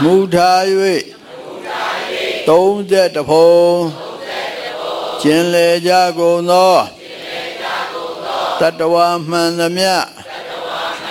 မူထား၍30ဖုံကျင်လေကြကုန်သောတတ္တဝါမှန်သမျှ